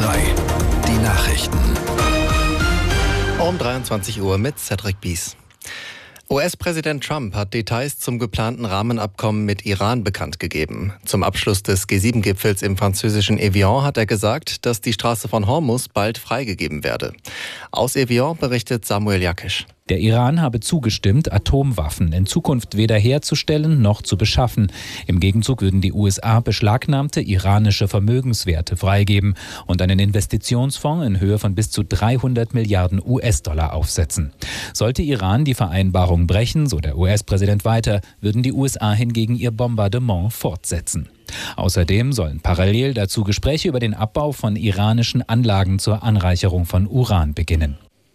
3, die Nachrichten. Um 23 Uhr mit Cedric Bies. US-Präsident Trump hat Details zum geplanten Rahmenabkommen mit Iran bekannt gegeben. Zum Abschluss des G7-Gipfels im französischen Evian hat er gesagt, dass die Straße von Hormuz bald freigegeben werde. Aus Evian berichtet Samuel Jakisch. Der Iran habe zugestimmt, Atomwaffen in Zukunft weder herzustellen noch zu beschaffen. Im Gegenzug würden die USA beschlagnahmte iranische Vermögenswerte freigeben und einen Investitionsfonds in Höhe von bis zu 300 Milliarden US-Dollar aufsetzen. Sollte Iran die Vereinbarung brechen, so der US-Präsident weiter, würden die USA hingegen ihr Bombardement fortsetzen. Außerdem sollen parallel dazu Gespräche über den Abbau von iranischen Anlagen zur Anreicherung von Uran beginnen.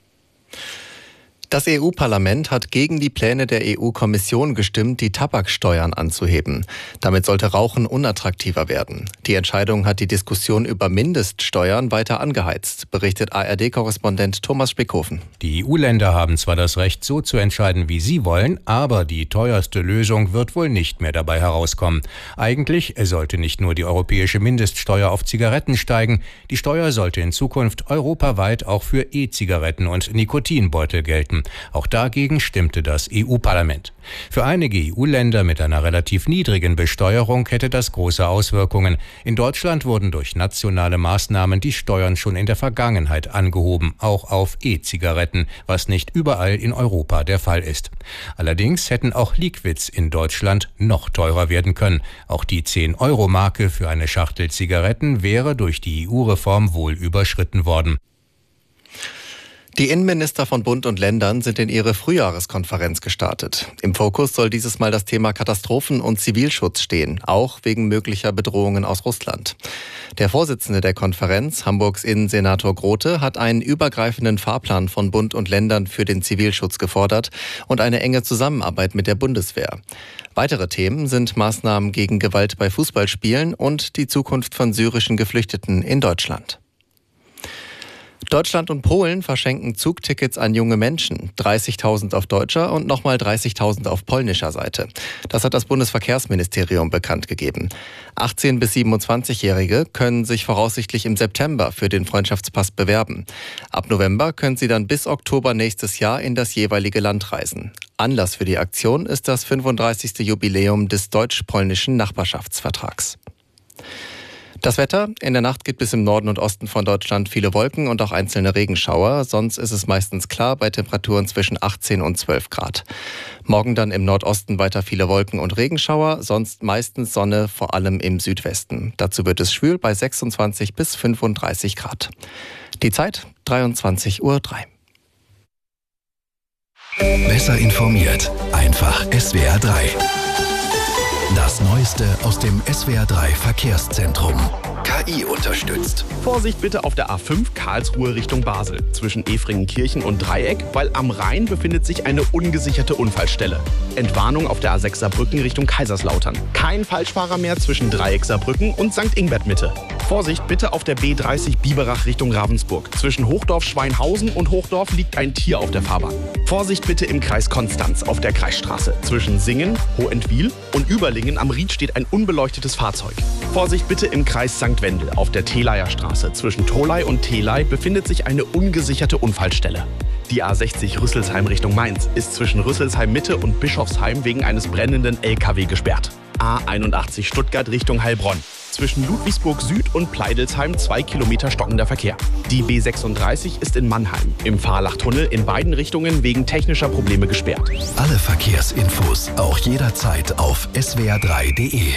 Das EU-Parlament hat gegen die Pläne der EU-Kommission gestimmt, die Tabaksteuern anzuheben. Damit sollte Rauchen unattraktiver werden. Die Entscheidung hat die Diskussion über Mindeststeuern weiter angeheizt, berichtet ARD-Korrespondent Thomas Spickhofen. Die EU-Länder haben zwar das Recht, so zu entscheiden, wie sie wollen, aber die teuerste Lösung wird wohl nicht mehr dabei herauskommen. Eigentlich sollte nicht nur die europäische Mindeststeuer auf Zigaretten steigen, die Steuer sollte in Zukunft europaweit auch für E-Zigaretten und Nikotinbeutel gelten. Auch dagegen stimmte das EU-Parlament. Für einige EU-Länder mit einer relativ niedrigen Besteuerung hätte das große Auswirkungen. In Deutschland wurden durch nationale Maßnahmen die Steuern schon in der Vergangenheit angehoben, auch auf E-Zigaretten, was nicht überall in Europa der Fall ist. Allerdings hätten auch Liquids in Deutschland noch teurer werden können. Auch die 10-Euro-Marke für eine Schachtel Zigaretten wäre durch die EU-Reform wohl überschritten worden. Die Innenminister von Bund und Ländern sind in ihre Frühjahreskonferenz gestartet. Im Fokus soll dieses Mal das Thema Katastrophen- und Zivilschutz stehen, auch wegen möglicher Bedrohungen aus Russland. Der Vorsitzende der Konferenz, Hamburgs Innensenator Grote, hat einen übergreifenden Fahrplan von Bund und Ländern für den Zivilschutz gefordert und eine enge Zusammenarbeit mit der Bundeswehr. Weitere Themen sind Maßnahmen gegen Gewalt bei Fußballspielen und die Zukunft von syrischen Geflüchteten in Deutschland. Deutschland und Polen verschenken Zugtickets an junge Menschen. 30.000 auf deutscher und nochmal 30.000 auf polnischer Seite. Das hat das Bundesverkehrsministerium bekannt gegeben. 18- bis 27-Jährige können sich voraussichtlich im September für den Freundschaftspass bewerben. Ab November können sie dann bis Oktober nächstes Jahr in das jeweilige Land reisen. Anlass für die Aktion ist das 35. Jubiläum des deutsch-polnischen Nachbarschaftsvertrags. Das Wetter: In der Nacht gibt es im Norden und Osten von Deutschland viele Wolken und auch einzelne Regenschauer. Sonst ist es meistens klar bei Temperaturen zwischen 18 und 12 Grad. Morgen dann im Nordosten weiter viele Wolken und Regenschauer, sonst meistens Sonne, vor allem im Südwesten. Dazu wird es schwül bei 26 bis 35 Grad. Die Zeit 23:03 Uhr. Besser informiert, einfach SWR 3. Das Neueste aus dem SWR 3 Verkehrszentrum. KI unterstützt. Vorsicht bitte auf der A5 Karlsruhe Richtung Basel. Zwischen Efringenkirchen und Dreieck, weil am Rhein befindet sich eine ungesicherte Unfallstelle. Entwarnung auf der A6 Saarbrücken Richtung Kaiserslautern. Kein Falschfahrer mehr zwischen Dreieck Saarbrücken und St. Ingbert Mitte. Vorsicht bitte auf der B30 Biberach Richtung Ravensburg. Zwischen Hochdorf Schweinhausen und Hochdorf liegt ein Tier auf der Fahrbahn. Vorsicht bitte im Kreis Konstanz auf der Kreisstraße. Zwischen Singen, Hohentwil und Überlingen am Ried steht ein unbeleuctetes Fahrzeug. Vorsicht bitte im Kreis St. Wendel auf der Teleier Straße. Zwischen Tolai und Telei befindet sich eine ungesicherte Unfallstelle. Die A60 Rüsselsheim Richtung Mainz ist zwischen Rüsselsheim Mitte und Bischofsheim wegen eines brennenden LKW gesperrt. A81 Stuttgart Richtung Heilbronn. Zwischen Ludwigsburg Süd und Pleidelsheim 2 Kilometer stockender Verkehr. Die B36 ist in Mannheim im Fahrlachtunnel in beiden Richtungen wegen technischer Probleme gesperrt. Alle Verkehrsinfos auch jederzeit auf swr3.de.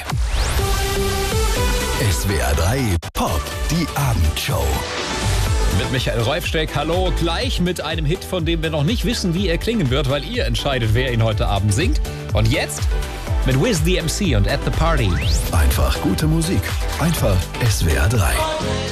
SWR 3 Pop, die Abendshow. Mit Michael Reufsteck, hallo, gleich mit einem Hit, von dem wir noch nicht wissen, wie er klingen wird, weil ihr entscheidet, wer ihn heute Abend singt. Und jetzt mit Wiz the MC und At the Party. Einfach gute Musik, einfach SWR 3.